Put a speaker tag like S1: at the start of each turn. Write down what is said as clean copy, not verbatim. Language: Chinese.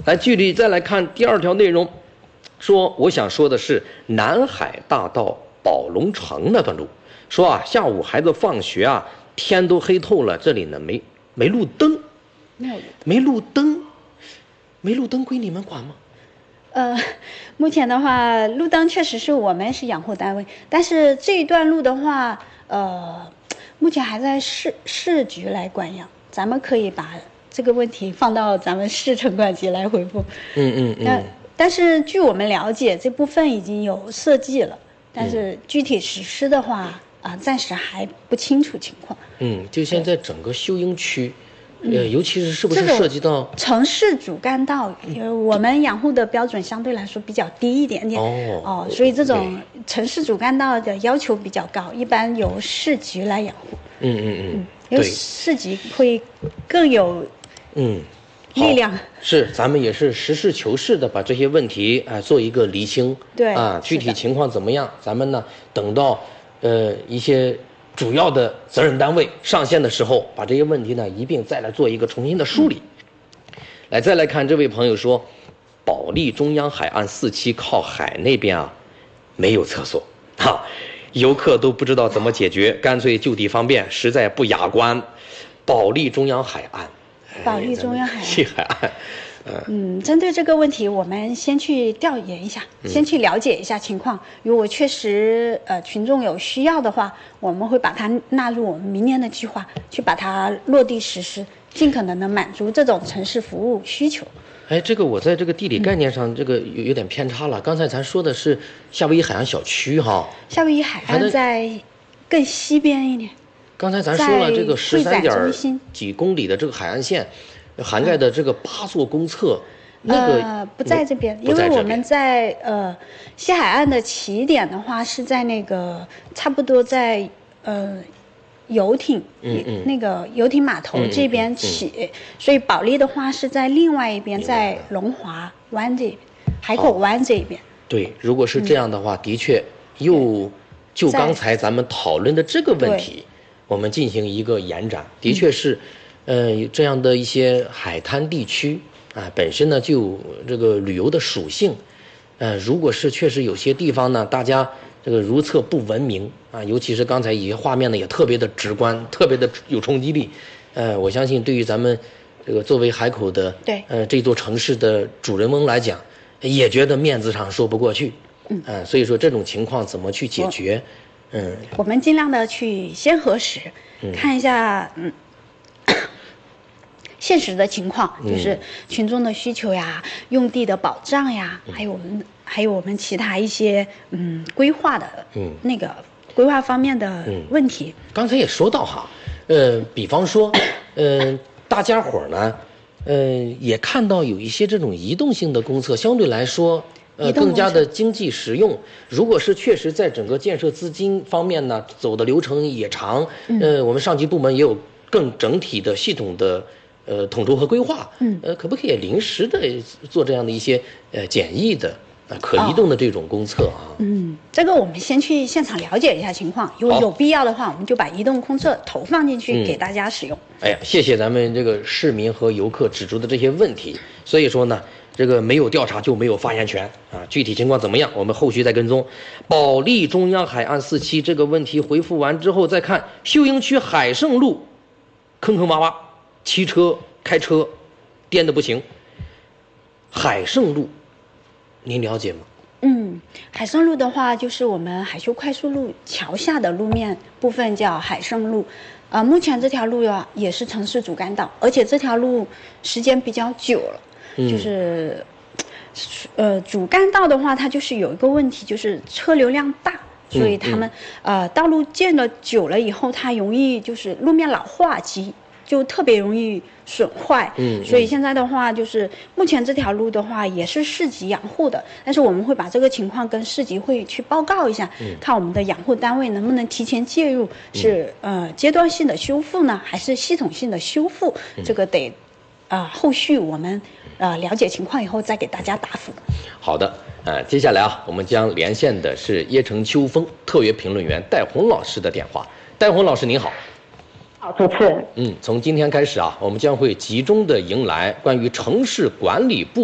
S1: 来，具体再来看第2条内容，说我想说的是南海大道宝龙城那段路，说啊，下午孩子放学啊，天都黑透了，这里呢没路灯，没路灯归你们管吗？
S2: 目前的话，路灯确实是我们是养护单位，但是这一段路的话，目前还在市局来管养，咱们可以把这个问题放到咱们市城管局来回复。但是据我们了解，这部分已经有设计了，但是具体实施的话，暂时还不清楚情况。
S1: 就现在整个秀英区。尤其是不是涉及到
S2: 城市主干道，我们养护的标准相对来说比较低一点点所以这种城市主干道的要求比较高，一般由市局来养护。因为市局会更有力量。
S1: 是，咱们也是实事求是的把这些问题做一个厘清。
S2: 对
S1: 具体情况怎么样，咱们呢等到一些主要的责任单位上线的时候，把这些问题呢一并再来做一个重新的梳理。来，再来看这位朋友说，保利中央海岸4期靠海那边啊，没有厕所游客都不知道怎么解决，干脆就地方便，实在不雅观。保利中央海岸，西海岸。
S2: 针对这个问题，我们先去调研一下，先去了解一下情况。如果确实群众有需要的话，我们会把它纳入我们明年的计划，去把它落地实施，尽可能的满足这种城市服务需求。
S1: 这个我在这个地理概念上，这个有点偏差了。刚才咱说的是夏威夷海岸小区
S2: 夏威夷海岸在更西边一点。
S1: 刚才咱说了这个13点几公里的这个海岸线。涵盖的这个8座公厕，
S2: 不在这边，因为我们在西海岸的起点的话是在那个差不多在游艇那个游艇码头这边起，所以保利的话是在另外一边，在龙华湾这边，海口湾这边。
S1: 对，如果是这样的话，的确就刚才咱们讨论的这个问题，我们进行一个延展，的确是。这样的一些海滩地区本身呢就有这个旅游的属性，如果是确实有些地方呢，大家这个如厕不文明尤其是刚才一些画面呢也特别的直观，特别的有冲击力，我相信对于咱们这个作为海口的这座城市的主人翁来讲，也觉得面子上说不过去，所以说这种情况怎么去解决？
S2: 我们尽量的去先核实，看一下现实的情况，就是群众的需求呀、用地的保障呀，还有我们其他一些规划的那个规划方面的问题。
S1: 刚才也说到比方说大家伙呢也看到有一些这种移动性的公厕，相对来说更加的经济实用。如果是确实在整个建设资金方面呢，走的流程也长，我们上级部门也有更整体的系统的统筹和规划，可不可以临时的做这样的一些简易的可移动的这种公厕
S2: 这个我们先去现场了解一下情况，如果有必要的话，我们就把移动公厕投放进去给大家使用。
S1: 谢谢咱们这个市民和游客指出的这些问题。所以说呢，这个没有调查就没有发言权具体情况怎么样，我们后续再跟踪。保利中央海岸4期这个问题回复完之后，再看秀英区海盛路坑坑洼洼，骑车开车颠得不行。海盛路您了解吗？
S2: 海盛路的话，就是我们海修快速路桥下的路面部分叫海盛路。目前这条路也是城市主干道，而且这条路时间比较久了。就是主干道的话，它就是有一个问题，就是车流量大，所以他们道路建了久了以后，它容易就是路面老化期。就特别容易损坏，所以现在的话，就是目前这条路的话也是市级养护的，但是我们会把这个情况跟市级会去报告一下，看我们的养护单位能不能提前介入，是阶段性的修复呢，还是系统性的修复？这个得后续我们了解情况以后再给大家答复。
S1: 好的，接下来我们将连线的是椰城秋风特约评论员戴红老师的电话。戴红老师您好。
S3: 好，主持人。
S1: 从今天开始我们将会集中的迎来关于城市管理部